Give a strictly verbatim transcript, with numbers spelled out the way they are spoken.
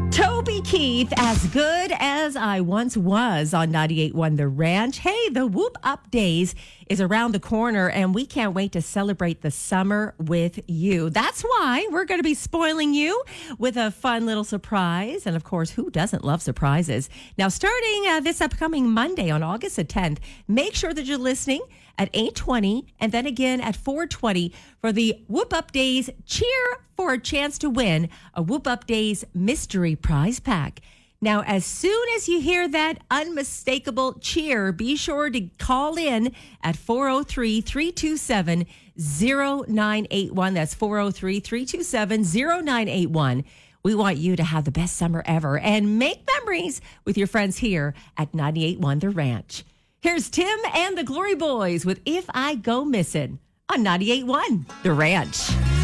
Toby Keith, As Good As I Once Was on ninety-eight point one The Ranch. Hey, the Whoop Up Days is around the corner, and we can't wait to celebrate the summer with you. That's why we're going to be spoiling you with a fun little surprise. And of course, who doesn't love surprises? Now, starting uh, this upcoming Monday on August the tenth, make sure that you're listening at eight twenty and then again at four twenty for the Whoop Up Days Cheer for a chance to win a Whoop Up Days mystery prize pack. Now, as soon as you hear that unmistakable cheer, be sure to call in at four oh three, three two seven, oh nine eight one. That's four oh three, three two seven, oh nine eight one. We want you to have the best summer ever and make memories with your friends here at ninety-eight point one The Ranch. Here's Tim and the Glory Boys with If I Go Missing on ninety-eight point one The Ranch.